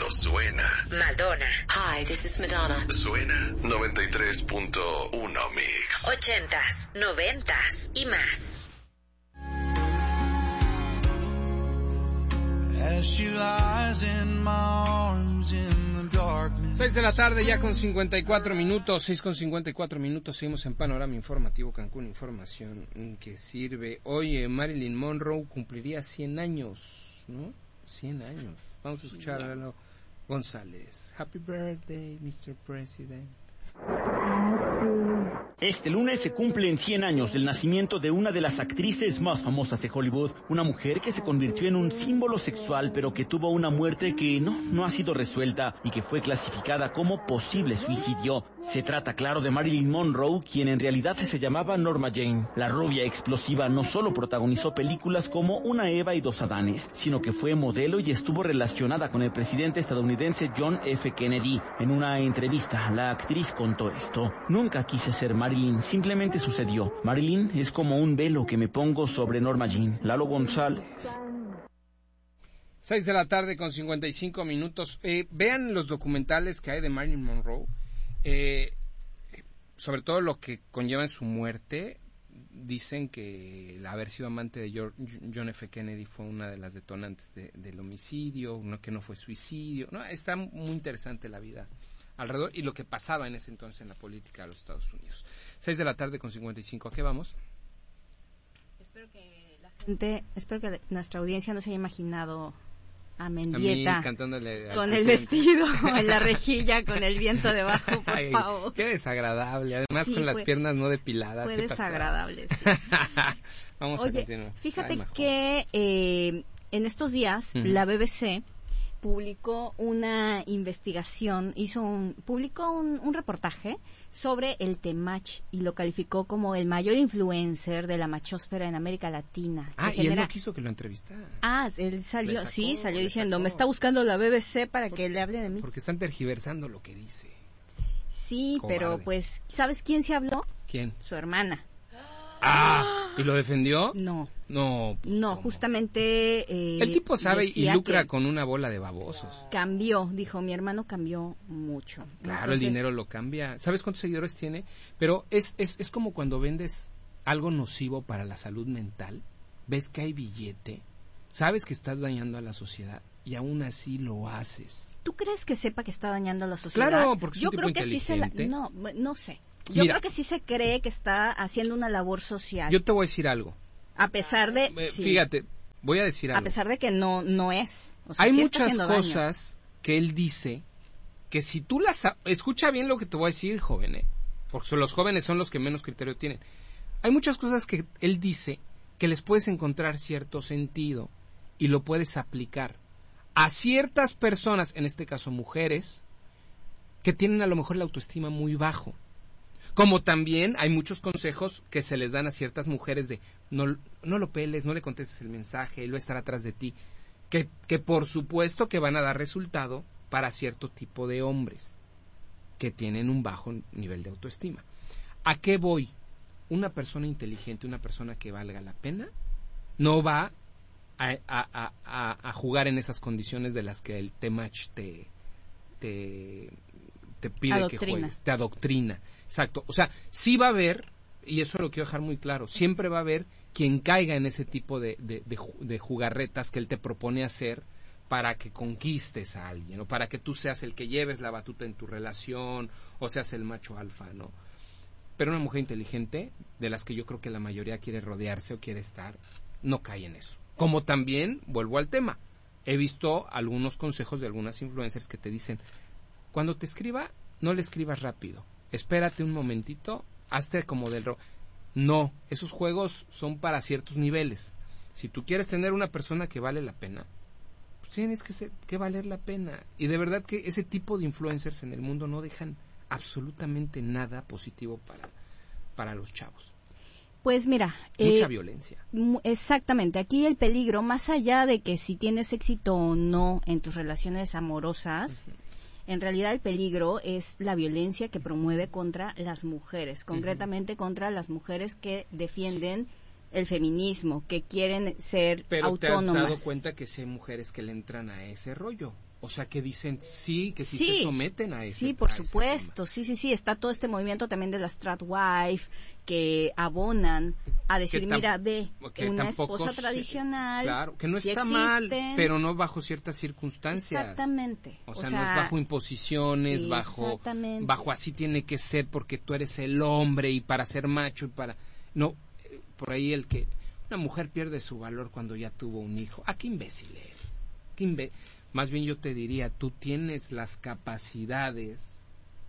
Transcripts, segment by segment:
mundo suena. Madonna. Hi, this is Madonna. Suena 93.1 Mix. 80s, 90s y más. As she lies in my arms in the darkness. 6 de la tarde ya con 54 minutos, 6 con 54 minutos, seguimos en Panorama Informativo Cancún, información que sirve. Hoy Marilyn Monroe cumpliría 100 años, ¿no? 100 años. Vamos a escuchar a Lalo González. Happy birthday, Mr. President. Este lunes se cumplen 100 años del nacimiento de una de las actrices más famosas de Hollywood, una mujer que se convirtió en un símbolo sexual, pero que tuvo una muerte que no ha sido resuelta y que fue clasificada como posible suicidio. Se trata, claro, de Marilyn Monroe, quien en realidad se llamaba Norma Jane. La rubia explosiva no solo protagonizó películas como Una Eva y dos Adanes, sino que fue modelo y estuvo relacionada con el presidente estadounidense John F. Kennedy. En una entrevista, la actriz contó esto: nunca quise ser Marilyn, simplemente sucedió. Marilyn es como un velo que me pongo sobre Norma Jean. Lalo González. 6 de la tarde con 55 minutos. Vean los documentales que hay de Marilyn Monroe, sobre todo lo que conlleva en su muerte. Dicen que el haber sido amante de John F. Kennedy fue una de las detonantes del homicidio, que no fue suicidio. No, está muy interesante la vida alrededor y lo que pasaba en ese entonces en la política de los Estados Unidos. 6 de la tarde con 55. ¿A qué vamos? Espero que nuestra audiencia no se haya imaginado a Mendieta cantándole con el vestido en la rejilla, con el viento debajo, por favor. Qué desagradable, además sí, con las piernas no depiladas. Fue desagradable, sí. Vamos a continuar. Fíjate que en estos días la BBC publicó una investigación, publicó un reportaje sobre el Temach y lo calificó como el mayor influencer de la machósfera en América Latina. Y él no quiso que lo entrevistara. Él salió diciendo, me está buscando la BBC para que le hable de mí. Porque están tergiversando lo que dice. Sí, cobarde. Pero pues, ¿sabes quién se habló? ¿Quién? Su hermana. ¿Y lo defendió? No, ¿cómo? Justamente el tipo sabe y lucra con una bola de babosos. Dijo, mi hermano cambió mucho. Claro, el dinero lo cambia. ¿Sabes cuántos seguidores tiene? Pero es como cuando vendes algo nocivo para la salud mental. Ves que hay billete, sabes que estás dañando a la sociedad y aún así lo haces. ¿Tú crees que sepa que está dañando a la sociedad? Claro, porque es yo un tipo creo que inteligente. no sé. Yo creo que sí se cree que está haciendo una labor social. Yo te voy a decir algo. A pesar de... Fíjate, voy a decir algo. A pesar de que no es. O sea, hay sí muchas cosas que él dice que si tú las... Escucha bien lo que te voy a decir, joven, porque los jóvenes son los que menos criterio tienen. Hay muchas cosas que él dice que les puedes encontrar cierto sentido y lo puedes aplicar a ciertas personas, en este caso mujeres, que tienen a lo mejor la autoestima muy bajo. Como también hay muchos consejos que se les dan a ciertas mujeres de no lo peles, no le contestes el mensaje, él va a estar atrás de ti, que por supuesto que van a dar resultado para cierto tipo de hombres que tienen un bajo nivel de autoestima. ¿A qué voy? Una persona inteligente, una persona que valga la pena, no va a jugar en esas condiciones de las que el Temach te pide que juegues, te adoctrina. Exacto, o sea, sí va a haber, y eso lo quiero dejar muy claro, siempre va a haber quien caiga en ese tipo de jugarretas que él te propone hacer para que conquistes a alguien, o para que tú seas el que lleves la batuta en tu relación, o seas el macho alfa, ¿no? Pero una mujer inteligente, de las que yo creo que la mayoría quiere rodearse o quiere estar, no cae en eso. Como también, vuelvo al tema, he visto algunos consejos de algunas influencers que te dicen, cuando te escriba, no le escribas rápido. Espérate un momentito, hazte como del No, esos juegos son para ciertos niveles. Si tú quieres tener una persona que vale la pena, pues tienes que valer la pena. Y de verdad que ese tipo de influencers en el mundo no dejan absolutamente nada positivo para los chavos. Pues mira... mucha violencia. Exactamente. Aquí el peligro, más allá de que si tienes éxito o no en tus relaciones amorosas... En realidad el peligro es la violencia que promueve contra las mujeres, concretamente contra las mujeres que defienden el feminismo, que quieren ser pero autónomas. ¿te has dado cuenta que sí hay mujeres que le entran a ese rollo? O sea, que dicen sí, que sí se someten a ese. Sí, por supuesto. Sí. Está todo este movimiento también de las tradwife que abonan a decir, mira, una esposa tradicional. Claro, que no sí está mal, pero no bajo ciertas circunstancias. Exactamente. O sea, no es bajo imposiciones, bajo así tiene que ser porque tú eres el hombre y para ser macho y para... No, por ahí una mujer pierde su valor cuando ya tuvo un hijo. ¡Ah, qué imbécil eres! Más bien yo te diría, tú tienes las capacidades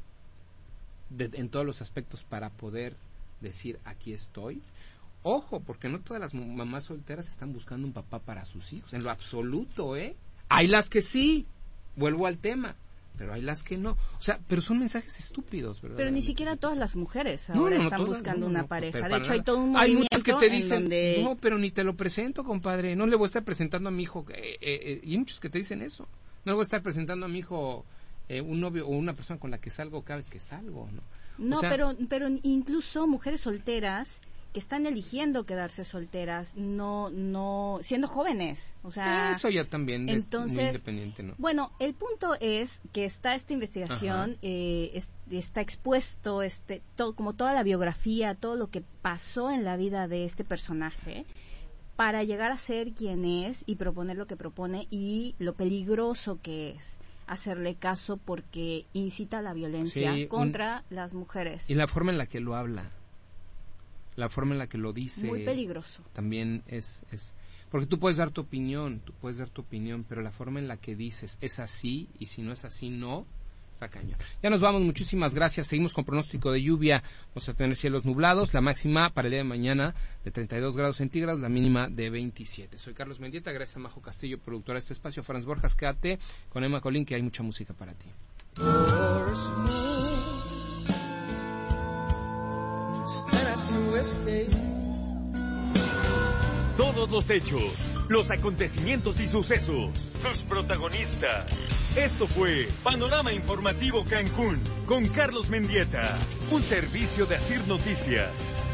en todos los aspectos para poder decir, aquí estoy. Ojo, porque no todas las mamás solteras están buscando un papá para sus hijos, en lo absoluto, ¿eh? Hay las que sí, vuelvo al tema, pero hay las que no. O sea, pero son mensajes estúpidos, ¿verdad? Pero ni siquiera todas las mujeres ahora están buscando una pareja. De hecho, hay todo un hay movimiento muchas que te dicen, donde... no, pero ni te lo presento, compadre. No le voy a estar presentando a mi hijo. Y hay muchos que te dicen eso. No le voy a estar presentando a mi hijo un novio o una persona con la que salgo cada vez que salgo, ¿no? No, o sea, pero incluso mujeres solteras que están eligiendo quedarse solteras, no siendo jóvenes, o sea, eso ya también entonces, es muy independiente, ¿no? Bueno, el punto es que está esta investigación, está expuesto como toda la biografía, todo lo que pasó en la vida de este personaje para llegar a ser quien es y proponer lo que propone y lo peligroso que es hacerle caso porque incita a la violencia contra las mujeres. Y la forma en la que lo habla, la forma en la que lo dice, muy peligroso. También es porque tú puedes dar tu opinión, pero la forma en la que dices es así y si no es así no, está cañón. Ya nos vamos, muchísimas gracias. Seguimos con pronóstico de lluvia. Vamos a tener cielos nublados, la máxima para el día de mañana de 32 grados centígrados, la mínima de 27. Soy Carlos Mendieta, gracias a Majo Castillo, productora de este espacio. Franz Borjas, quédate con Emma Colín, que hay mucha música para ti. Todos los hechos, los acontecimientos y sucesos, sus protagonistas. Esto fue Panorama Informativo Cancún con Carlos Mendieta, un servicio de Asir Noticias.